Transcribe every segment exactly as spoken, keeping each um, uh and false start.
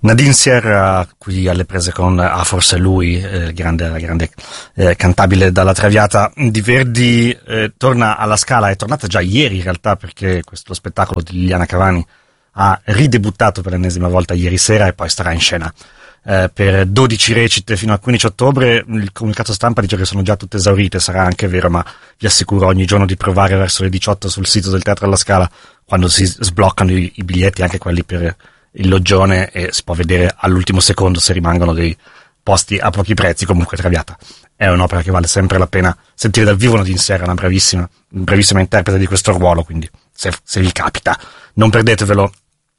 Nadine Sierra, qui alle prese con Ah forse lui, eh, grande, la grande eh, cantabile dalla Traviata di Verdi, eh, torna alla Scala, è tornata già ieri in realtà, perché questo spettacolo di Liliana Cavani ha ridebuttato per l'ennesima volta ieri sera e poi starà in scena eh, per dodici recite fino al quindici ottobre. Il comunicato stampa dice che sono già tutte esaurite, sarà anche vero, ma vi assicuro ogni giorno di provare verso le diciotto sul sito del Teatro alla Scala, quando si sbloccano i, i biglietti, anche quelli per il loggione, e si può vedere all'ultimo secondo se rimangono dei posti a pochi prezzi. Comunque Traviata è un'opera che vale sempre la pena sentire dal vivo. Nadine Sierra è una bravissima, bravissima interprete di questo ruolo, quindi se, se vi capita non perdetevelo.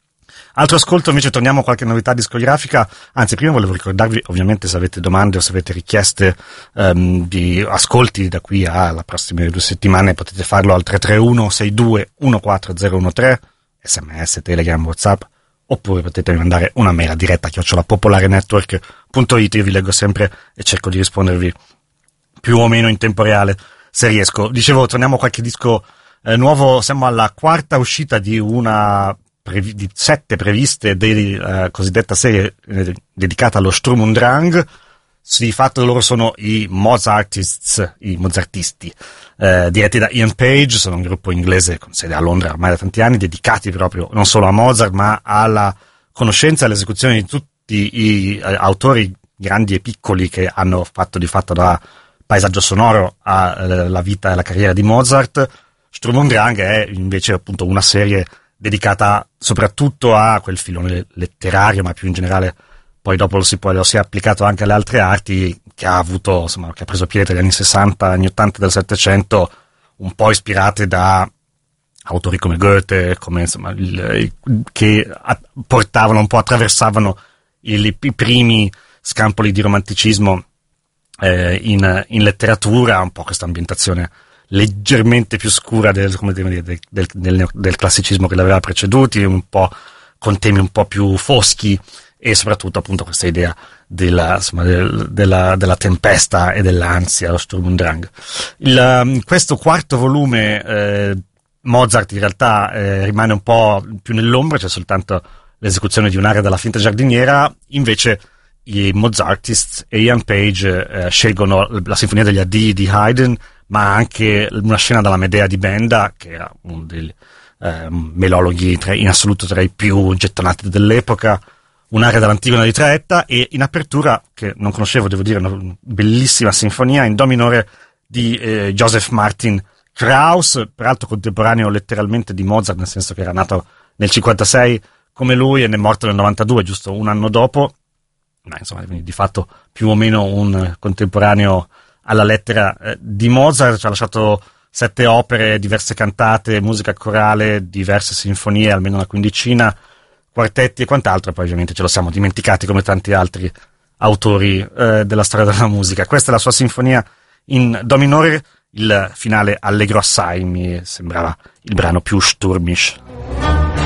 Altro ascolto invece, torniamo a qualche novità discografica. Anzi, prima volevo ricordarvi, ovviamente, se avete domande o se avete richieste um, di ascolti da qui alle prossime due settimane, potete farlo al tre tre uno sei due uno quattro zero uno tre, sms, telegram, whatsapp, oppure potete mandare una mail a diretta chiocciola popolarenetwork punto it. Io vi leggo sempre e cerco di rispondervi più o meno in tempo reale se riesco. Dicevo, torniamo a qualche disco eh, nuovo. Siamo alla quarta uscita di una previ- di sette previste della eh, cosiddetta serie eh, dedicata allo Sturm und Drang. Di fatto loro sono i Mozartists, i mozartisti, eh, diretti da Ian Page. Sono un gruppo inglese con sede a Londra ormai da tanti anni, dedicati proprio non solo a Mozart, ma alla conoscenza e all'esecuzione di tutti i eh, autori grandi e piccoli che hanno fatto di fatto da paesaggio sonoro alla eh, vita e alla carriera di Mozart. Sturm und Drang è invece appunto una serie dedicata soprattutto a quel filone letterario, ma più in generale poi dopo lo si, poi lo si è applicato anche alle altre arti, che ha avuto, insomma, che ha preso piede tra gli anni sessanta, anni ottanta del Settecento, un po' ispirate da autori come Goethe, come insomma, il, che a, portavano un po', attraversavano il, i primi scampoli di romanticismo eh, in, in letteratura, un po' questa ambientazione leggermente più scura del, come dire, del, del, del, del classicismo che l'aveva preceduti, un po' con temi un po' più foschi, e soprattutto appunto questa idea della, insomma, del, della, della tempesta e dell'ansia, lo Sturm und Drang. Il, questo quarto volume, eh, Mozart in realtà eh, rimane un po' più nell'ombra, c'è soltanto l'esecuzione di un'aria della Finta giardiniera. Invece i Mozartists e Ian Page eh, scelgono la Sinfonia degli Addii di Haydn, ma anche una scena dalla Medea di Benda, che era uno dei eh, melologhi tra, in assoluto tra i più gettonati dell'epoca, un'area dell'Antigona di Traetta, e in apertura, che non conoscevo, devo dire, una bellissima sinfonia in do minore di eh, Joseph Martin Krauss, peraltro contemporaneo letteralmente di Mozart, nel senso che era nato nel cinquantasei come lui e ne è morto nel novantadue, giusto un anno dopo, ma insomma di fatto più o meno un contemporaneo alla lettera eh, di Mozart. Ci ha lasciato sette opere, diverse cantate, musica corale, diverse sinfonie, almeno una quindicina, quartetti e quant'altro, e poi ovviamente ce lo siamo dimenticati come tanti altri autori eh, della storia della musica. Questa è la sua sinfonia in do minore, il finale allegro assai, mi sembrava il brano più stürmisch.